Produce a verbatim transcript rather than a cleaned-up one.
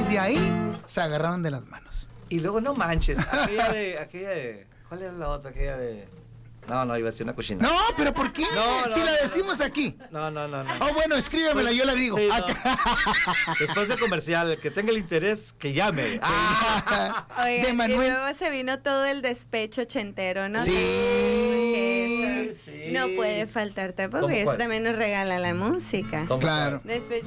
de ahí se agarraron de las manos. Y luego no manches, aquella de, aquella de, ¿cuál era la otra? Aquella de, no, no, iba a ser una cochina. No, pero ¿por qué? No, no, si la no, decimos no. aquí. No, no, no, no. Oh, bueno, escríbemela, Pues, yo la digo. sí, no. Después de comercial, el que tenga el interés, que llame. Ah, Oigan, de Manuel. y luego se vino todo el despecho ochentero, ¿no? Sí. Que eso Sí. no puede faltar tampoco, ¿Cómo y eso cuál? también nos regala la música. ¿Cómo Claro. Despecho